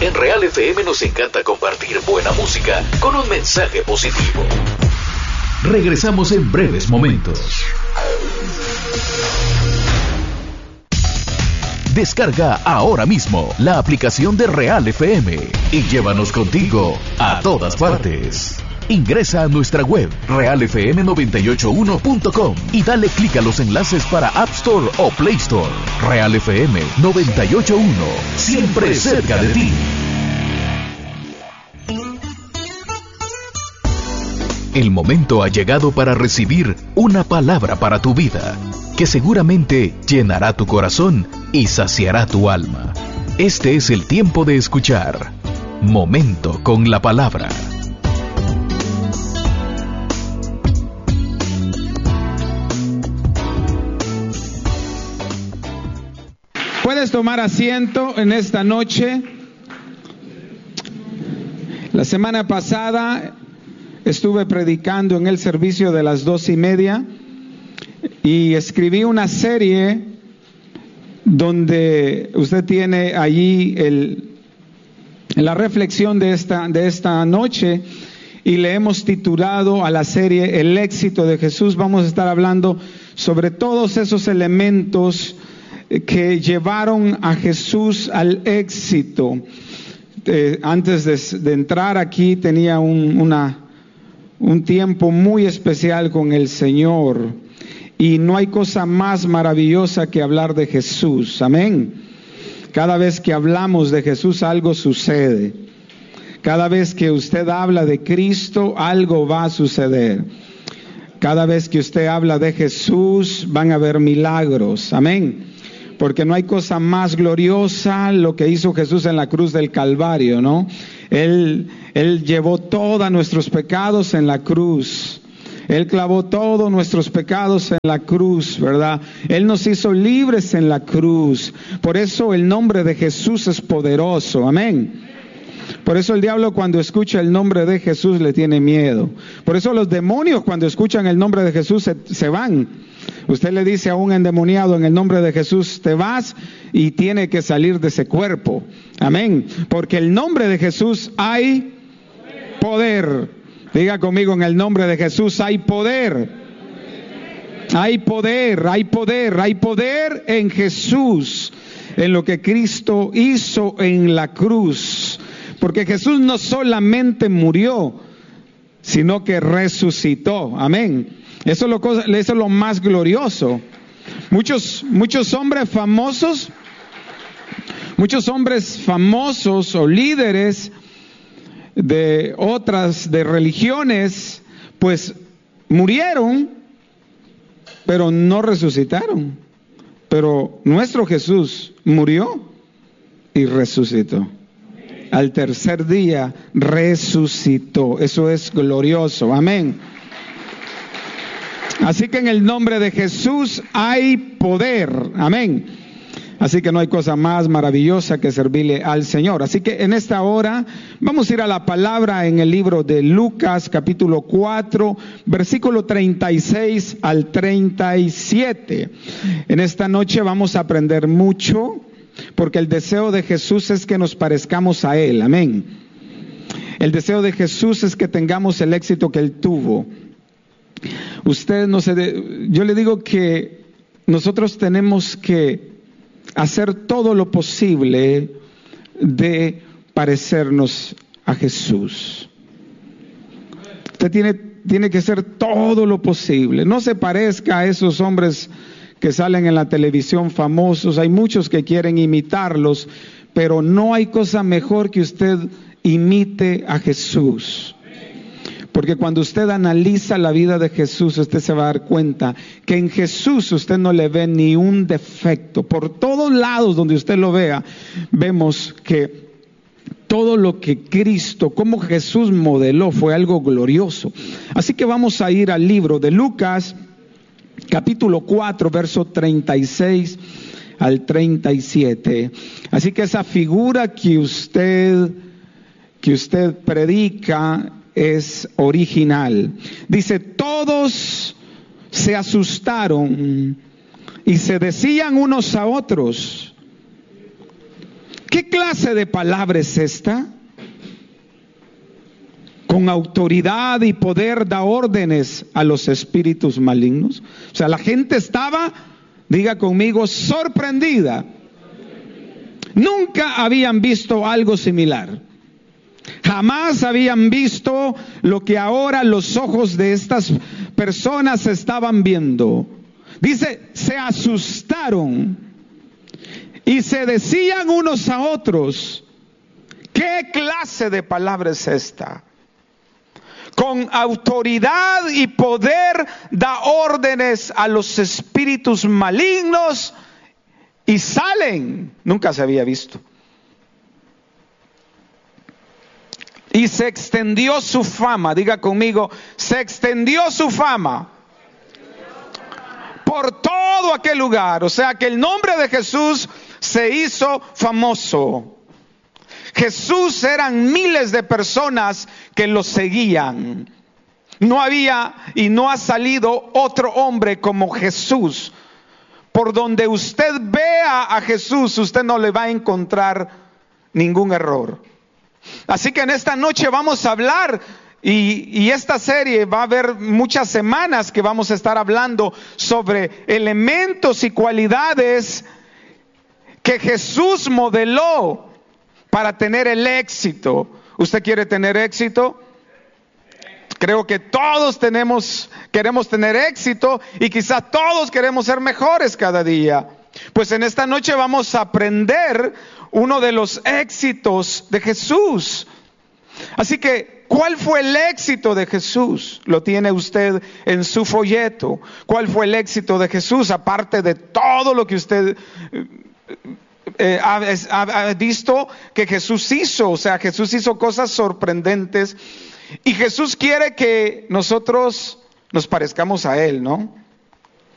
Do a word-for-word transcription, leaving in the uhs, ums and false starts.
En Real F M nos encanta compartir buena música con un mensaje positivo. Regresamos en breves momentos. Descarga ahora mismo la aplicación de Real F M y llévanos contigo a todas partes. Ingresa a nuestra web real f m noventa y ocho uno punto com y dale clic a los enlaces para App Store o Play Store. Real F M noventa y ocho uno, siempre cerca de ti. El momento ha llegado para recibir una palabra para tu vida, que seguramente llenará tu corazón y saciará tu alma. Este es el tiempo de escuchar Momento con la Palabra. Puedes tomar asiento en esta noche. La semana pasada estuve predicando en el servicio de las dos y media y escribí una serie donde usted tiene allí el, la reflexión de esta, de esta noche, y le hemos titulado a la serie El éxito de Jesús. Vamos a estar hablando sobre todos esos elementos que llevaron a Jesús al éxito. Eh, antes de, de entrar aquí tenía un, una, un tiempo muy especial con el Señor, y no hay cosa más maravillosa que hablar de Jesús. Amén. Cada vez que hablamos de Jesús algo sucede. Cada vez que usted habla de Cristo algo va a suceder. Cada vez que usted habla de Jesús van a haber milagros. Amén. Porque no hay cosa más gloriosa lo que hizo Jesús en la cruz del Calvario, ¿no? Él, él llevó todos nuestros pecados en la cruz. Él clavó todos nuestros pecados en la cruz, ¿verdad? Él nos hizo libres en la cruz. Por eso el nombre de Jesús es poderoso. Amén. Por eso el diablo cuando escucha el nombre de Jesús le tiene miedo. Por eso los demonios cuando escuchan el nombre de Jesús se, se van. Usted le dice a un endemoniado en el nombre de Jesús, te vas, y tiene que salir de ese cuerpo. Amén. Porque el nombre de Jesús hay poder. Diga conmigo, en el nombre de Jesús hay poder. Hay poder, hay poder, hay poder en Jesús, en lo que Cristo hizo en la cruz. Porque Jesús no solamente murió, sino que resucitó. Amén. Eso es lo, eso es lo más glorioso. Muchos, muchos hombres famosos, muchos hombres famosos o líderes de otras, de religiones, pues murieron, pero no resucitaron. Pero nuestro Jesús murió y resucitó. Al tercer día resucitó. Eso es glorioso. Amén. Así que en el nombre de Jesús hay poder. Amén. Así que no hay cosa más maravillosa que servirle al Señor. Así que en esta hora vamos a ir a la palabra en el libro de Lucas, capítulo cuatro, versículo treinta y seis al treinta y siete. En esta noche vamos a aprender mucho, porque el deseo de Jesús es que nos parezcamos a Él. Amén. El deseo de Jesús es que tengamos el éxito que Él tuvo. Usted no se de, yo le digo que nosotros tenemos que hacer todo lo posible de parecernos a Jesús. Usted tiene, tiene que hacer todo lo posible. No se parezca a esos hombres que salen en la televisión famosos. Hay muchos que quieren imitarlos, pero no hay cosa mejor que usted imite a Jesús. Porque cuando usted analiza la vida de Jesús, usted se va a dar cuenta que en Jesús usted no le ve ni un defecto. Por todos lados donde usted lo vea, vemos que todo lo que Cristo, como Jesús modeló, fue algo glorioso. Así que vamos a ir al libro de Lucas, capítulo cuatro, verso treinta y seis al treinta y siete. Así que esa figura que usted, que usted predica es original. Dice, todos se asustaron y se decían unos a otros, ¿qué ¿qué clase de palabra es esta? Con autoridad y poder da órdenes a los espíritus malignos. O sea, la gente estaba, diga conmigo, sorprendida. Nunca habían visto algo similar. Jamás habían visto lo que ahora los ojos de estas personas estaban viendo. Dice, se asustaron y se decían unos a otros, ¿qué clase de palabra es esta? Con autoridad y poder da órdenes a los espíritus malignos y salen. Nunca se había visto. Y se extendió su fama, diga conmigo, se extendió su fama por todo aquel lugar. O sea que el nombre de Jesús se hizo famoso. Jesús, eran miles de personas que lo seguían. No había y no ha salido otro hombre como Jesús. Por donde usted vea a Jesús, usted no le va a encontrar ningún error. Así que en esta noche vamos a hablar, y, y esta serie va a haber muchas semanas que vamos a estar hablando sobre elementos y cualidades que Jesús modeló para tener el éxito. ¿Usted quiere tener éxito? Creo que todos tenemos, queremos tener éxito, y quizás todos queremos ser mejores cada día. Pues en esta noche vamos a aprender uno de los éxitos de Jesús. Así que, ¿cuál fue el éxito de Jesús? Lo tiene usted en su folleto. ¿Cuál fue el éxito de Jesús? Aparte de todo lo que usted eh, ha, ha visto que Jesús hizo. O sea, Jesús hizo cosas sorprendentes. Y Jesús quiere que nosotros nos parezcamos a Él, ¿no?